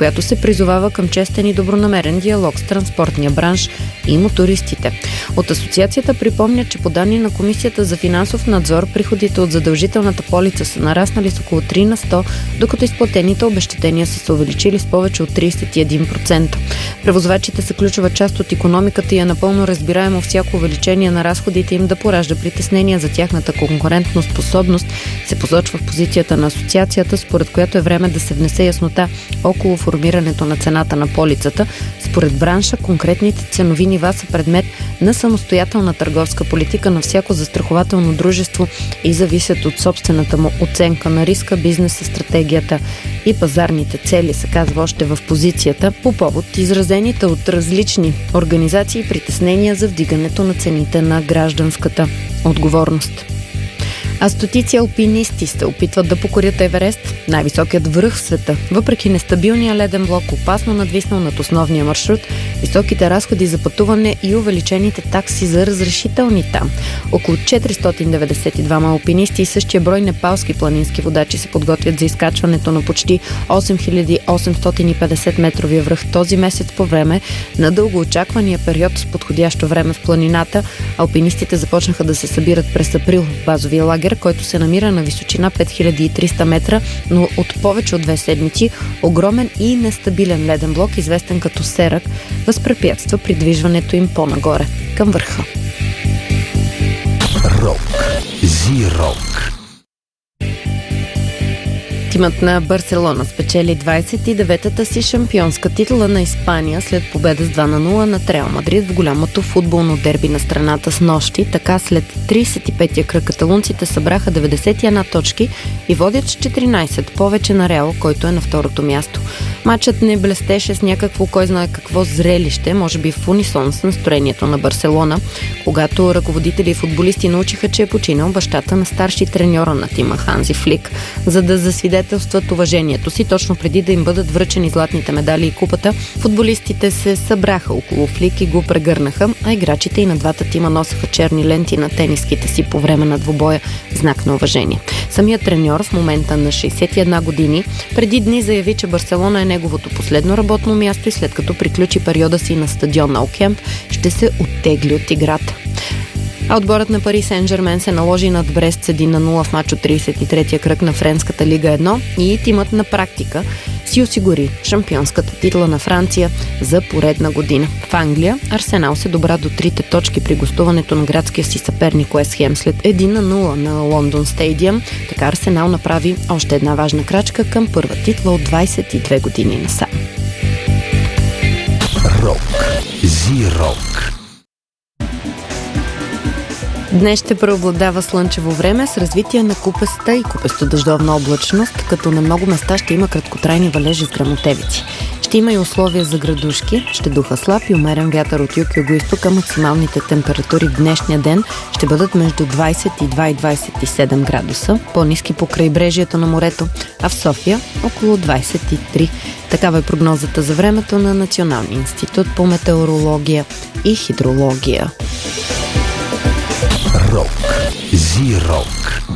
която се призовава към честен и добронамерен диалог с транспортния бранш и мотористите. От асоциацията припомнят, че по данни на Комисията за финансов надзор, приходите от задължителната полица са нараснали с около 3 на 100, докато изплатените обезщетения са се увеличили с повече от 31%. Превозвачите са ключова част от икономиката и е напълно разбираемо всяко увеличение на разходите им да поражда притеснения за тяхната конкурентно способност, се посочва в позицията на асоциацията, според която е време да се внесе яснота около формирането на цената на полицата. Според бранша, конкретните ценови нива са предмет на самостоятелна търговска политика на всяко застрахователно дружество и зависят от собствената му оценка на риска, бизнеса, стратегията и пазарните цели, се казва още в позицията, по повод изразените от различни организации притеснения за вдигането на цените на гражданската отговорност. А стотици алпинисти се опитват да покорят Еверест, най-високият връх в света. Въпреки нестабилния леден блок, опасно надвиснал над основния маршрут, високите разходи за пътуване и увеличените такси за разрешителни там. Около 492 алпинисти и същия брой непалски планински водачи се подготвят за изкачването на почти 8850 метровия връх този месец по време на дългоочаквания период с подходящо време в планината. Алпинистите започнаха да се събират през април в базовия лагер, който се намира на височина 5300 метра, но от повече от 2 седмици огромен и нестабилен леден блок, известен като Серак, възпрепятства придвижването им по-нагоре, към върха. Рок. Зи-рок. Тимът на Барселона спечели 29-та си шампионска титла на Испания след победа с 2-0 над Реал Мадрид в голямото футболно дерби на страната снощи. Така след 35-я кръг каталунците събраха 91 точки и водят с 14 повече на Реал, който е на второто място. Матчът не блестеше с някакво кой знае какво зрелище, може би в унисон с настроението на Барселона, когато ръководители и футболисти научиха, че е починал бащата на старши треньора на тима Ханзи Флик, за да засвидетелстват уважението си. Точно преди да им бъдат връчени златните медали и купата, футболистите се събраха около Флик и го прегърнаха, а играчите и на двата тима носеха черни ленти на тениските си по време на двубоя, знак на уважение. Самият треньор, в момента на 61 години, преди дни заяви, че Барселона е неговото последно работно място и след като приключи периода си на стадион Nou Camp, ще се оттегли от играта. А отборът на Пари Сен-Жермен се наложи над Брест с 1-0 в мач от 33-я кръг на Френската лига 1 и тимът на практика си осигури шампионската титла на Франция за поредна година. В Англия Арсенал се добра до 3 точки при гостуването на градския си съперник Уест Хем след 1-0 на Лондон Стадиум. Така Арсенал направи още една важна крачка към първа титла от 22 години насам. Рок. Зи-рок. Днес ще преобладава слънчево време с развитие на купеста и купесто-дъждовна облачност, като на много места ще има краткотрайни валежи с гръмотевици. Ще има и условия за градушки, ще духа слаб и умерен вятър от юг и югоизток, а максималните температури в днешния ден ще бъдат между 22 и 27 градуса, по-ниски по крайбрежието на морето, а в София около 23. Такава е прогнозата за времето на Националния институт по метеорология и хидрология. Рок. Зи-рок.